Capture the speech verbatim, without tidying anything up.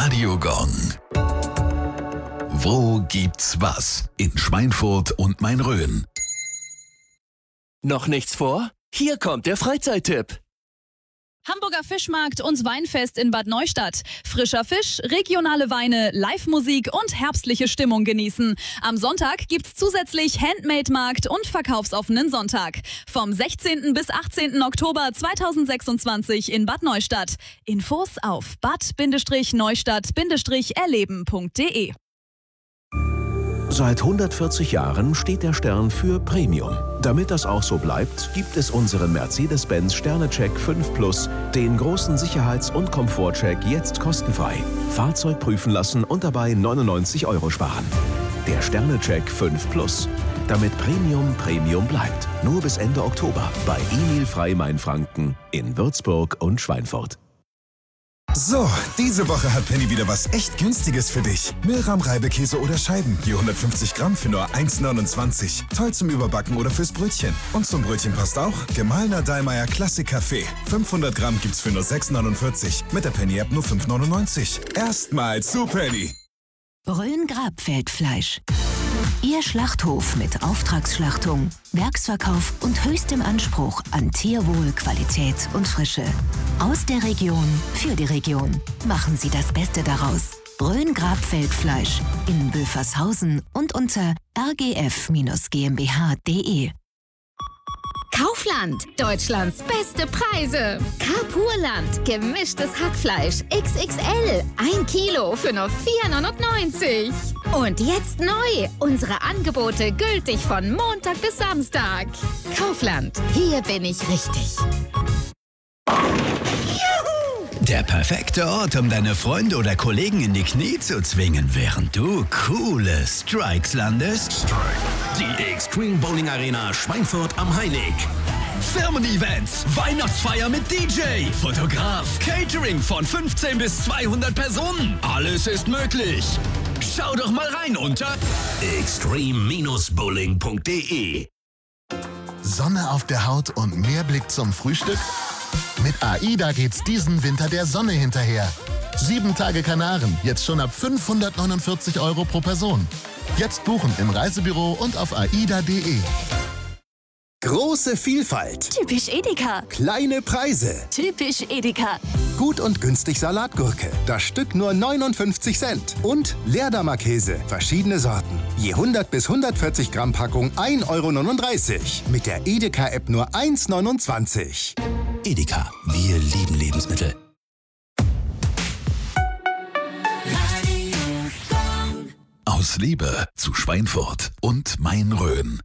Radio Gong. Wo gibt's was? In Schweinfurt und Main-Rhön. Noch nichts vor? Hier kommt der Freizeittipp. Hamburger Fischmarkt und Weinfest in Bad Neustadt. Frischer Fisch, regionale Weine, Live-Musik und herbstliche Stimmung genießen. Am Sonntag gibt's zusätzlich Handmade-Markt und verkaufsoffenen Sonntag. Vom sechzehnten bis achtzehnten Oktober zweitausendsechsundzwanzig in Bad Neustadt. Infos auf bad-neustadt-erleben punkt de. Seit hundertvierzig Jahren steht der Stern für Premium. Damit das auch so bleibt, gibt es unseren Mercedes-Benz Sternecheck fünf Plus, den großen Sicherheits- und Komfortcheck jetzt kostenfrei. Fahrzeug prüfen lassen und dabei neunundneunzig Euro sparen. Der Sternecheck fünf Plus. Damit Premium Premium bleibt. Nur bis Ende Oktober bei Emil Frey Mainfranken in Würzburg und Schweinfurt. So, diese Woche hat Penny wieder was echt Günstiges für dich. Milram-Reibekäse oder Scheiben, je hundertfünfzig Gramm für nur eins neunundzwanzig. Toll zum Überbacken oder fürs Brötchen. Und zum Brötchen passt auch gemahlener Dallmayr Klassik Kaffee. fünfhundert Gramm gibt's für nur sechs neunundvierzig. Mit der Penny-App nur fünf neunundneunzig. Erstmals zu Penny. Rhön Grabfeldfleisch. Ihr Schlachthof mit Auftragsschlachtung, Werksverkauf und höchstem Anspruch an Tierwohl, Qualität und Frische. Aus der Region für die Region. Machen Sie das Beste daraus. Rhön Grabfeldfleisch in Böfershausen und unter r g f G m b h punkt de. Kaufland, Deutschlands beste Preise. Carpurland, gemischtes Hackfleisch X X L, ein Kilo für nur vier neunundneunzig. Und jetzt neu, unsere Angebote gültig von Montag bis Samstag. Kaufland, hier bin ich richtig. Der perfekte Ort, um deine Freunde oder Kollegen in die Knie zu zwingen, während du coole Strikes landest. Die Extreme Bowling Arena Schweinfurt am Heilig. Firmen-Events, Weihnachtsfeier mit D J, Fotograf, Catering von fünfzehn bis zweihundert Personen. Alles ist möglich. Schau doch mal rein unter extreme Bowling punkt de. Sonne auf der Haut und mehr Blick zum Frühstück? Mit AIDA geht's diesen Winter der Sonne hinterher. Sieben Tage Kanaren, jetzt schon ab fünfhundertneunundvierzig Euro pro Person. Jetzt buchen im Reisebüro und auf aida punkt de. Große Vielfalt. Typisch Edeka. Kleine Preise. Typisch Edeka. Gut und günstig Salatgurke. Das Stück nur neunundfünfzig Cent. Und Leerdammer Käse. Verschiedene Sorten. Je hundert bis hundertvierzig Gramm Packung ein Euro neununddreißig. Mit der Edeka-App nur eins neunundzwanzig. Edeka, wir lieben Lebensmittel. Aus Liebe zu Schweinfurt und Main-Rhön.